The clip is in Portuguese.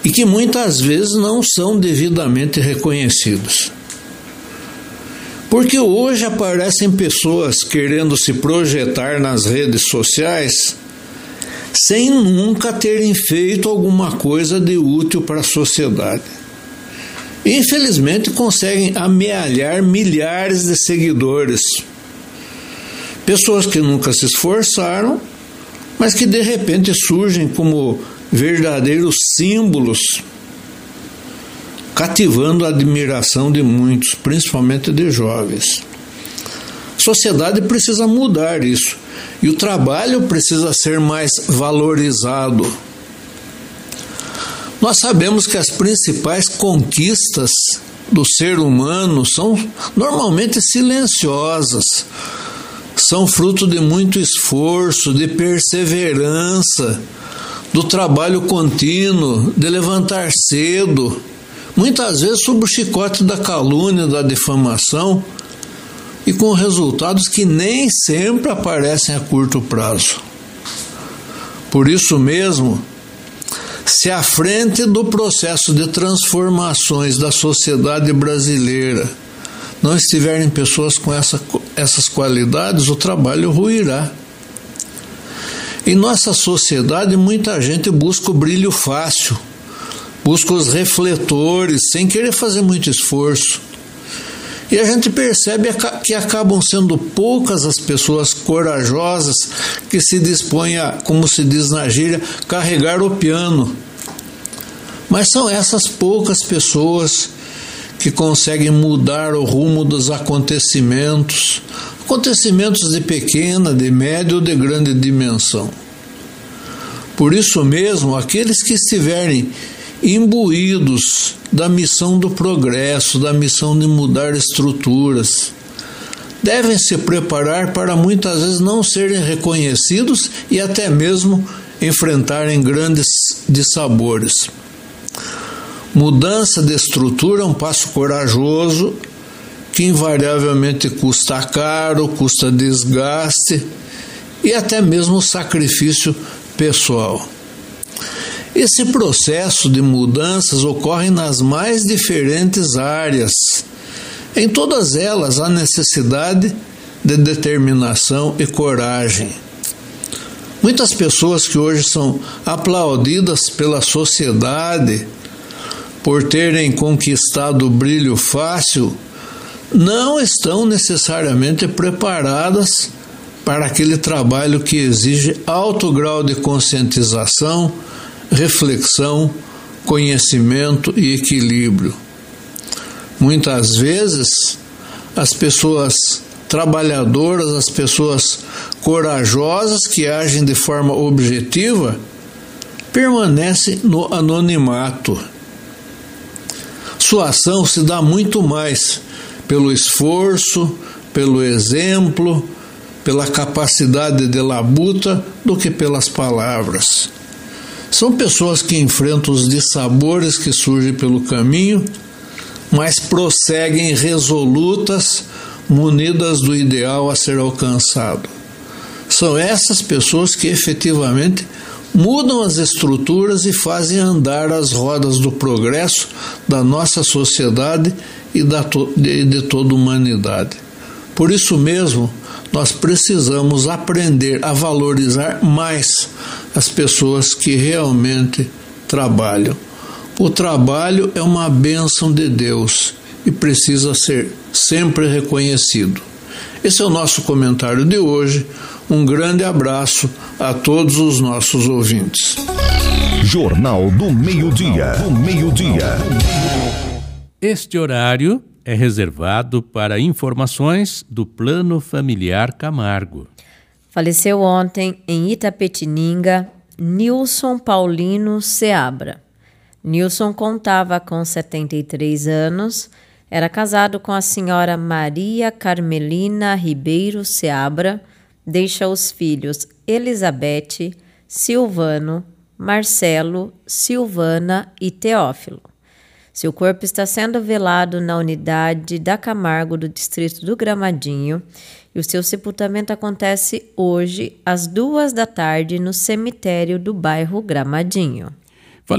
e que muitas vezes não são devidamente reconhecidos. Porque hoje aparecem pessoas querendo se projetar nas redes sociais sem nunca terem feito alguma coisa de útil para a sociedade. E, infelizmente, conseguem amealhar milhares de seguidores. Pessoas que nunca se esforçaram, mas que de repente surgem como verdadeiros símbolos, cativando a admiração de muitos, principalmente de jovens. A sociedade precisa mudar isso, e o trabalho precisa ser mais valorizado. Nós sabemos que as principais conquistas do ser humano são normalmente silenciosas, são fruto de muito esforço, de perseverança, do trabalho contínuo, de levantar cedo, muitas vezes sob o chicote da calúnia, da difamação, e com resultados que nem sempre aparecem a curto prazo. Por isso mesmo, se à frente do processo de transformações da sociedade brasileira não estiverem pessoas com essas qualidades, o trabalho ruirá. Em nossa sociedade, muita gente busca o brilho fácil, busca os refletores, sem querer fazer muito esforço. E a gente percebe que acabam sendo poucas as pessoas corajosas que se dispõem a, como se diz na gíria, carregar o piano. Mas são essas poucas pessoas que conseguem mudar o rumo dos acontecimentos de pequena, de média ou de grande dimensão. Por isso mesmo, aqueles que estiverem imbuídos da missão do progresso, da missão de mudar estruturas, devem se preparar para muitas vezes não serem reconhecidos e até mesmo enfrentarem grandes dissabores. Mudança de estrutura é um passo corajoso que invariavelmente custa caro, custa desgaste e até mesmo sacrifício pessoal. Esse processo de mudanças ocorre nas mais diferentes áreas. Em todas elas há necessidade de determinação e coragem. Muitas pessoas que hoje são aplaudidas pela sociedade por terem conquistado o brilho fácil, não estão necessariamente preparadas para aquele trabalho que exige alto grau de conscientização, reflexão, conhecimento e equilíbrio. Muitas vezes, as pessoas trabalhadoras, as pessoas corajosas que agem de forma objetiva, permanecem no anonimato. Sua ação se dá muito mais pelo esforço, pelo exemplo, pela capacidade de labuta do que pelas palavras. São pessoas que enfrentam os dissabores que surgem pelo caminho, mas prosseguem resolutas, munidas do ideal a ser alcançado. São essas pessoas que efetivamente mudam as estruturas e fazem andar as rodas do progresso da nossa sociedade e de toda a humanidade. Por isso mesmo, nós precisamos aprender a valorizar mais as pessoas que realmente trabalham. O trabalho é uma bênção de Deus e precisa ser sempre reconhecido. Esse é o nosso comentário de hoje. Um grande abraço a todos os nossos ouvintes. Jornal do Meio-Dia. Este horário é reservado para informações do Plano Familiar Camargo. Faleceu ontem em Itapetininga Nilson Paulino Seabra. Nilson contava com 73 anos, era casado com a senhora Maria Carmelina Ribeiro Seabra, deixa os filhos Elizabeth, Silvano, Marcelo, Silvana e Teófilo. Seu corpo está sendo velado na unidade da Camargo do distrito do Gramadinho e o seu sepultamento acontece hoje às 14h no cemitério do bairro Gramadinho.